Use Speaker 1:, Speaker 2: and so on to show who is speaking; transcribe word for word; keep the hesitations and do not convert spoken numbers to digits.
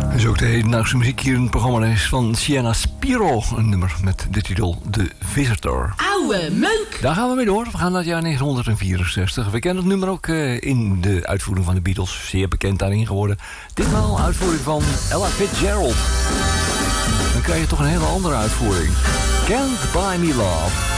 Speaker 1: Dus ook de hedendaagse muziek hier in het programma is van Sienna Spiro. Een nummer met de titel The Visitor.
Speaker 2: Oude meuk!
Speaker 1: Daar gaan we mee door. We gaan naar het jaar negentien vierenzestig. We kennen het nummer ook uh, in de uitvoering van de Beatles. Zeer bekend daarin geworden. Ditmaal een uitvoering van Ella Fitzgerald. Dan krijg je toch een hele andere uitvoering. Can't Buy Me Love.